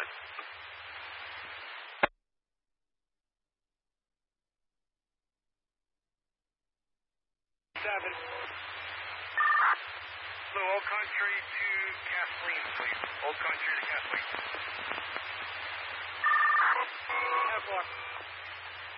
7. So Old Country to Kathleen, please. Old Country to Kathleen. 10-4.